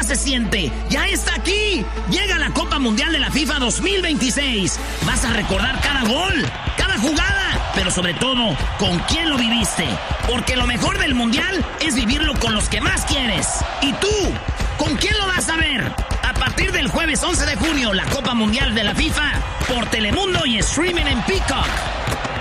se siente. ¡Ya está aquí! Llega la Copa Mundial de la FIFA 2026. Vas a recordar cada gol, cada jugada, pero sobre todo, con quién lo viviste. Porque lo mejor del Mundial es vivirlo con los que más quieres. ¿Y tú? ¿Con quién lo vas a ver? A partir del jueves 11 de junio, la Copa Mundial de la FIFA por Telemundo y streaming en Peacock.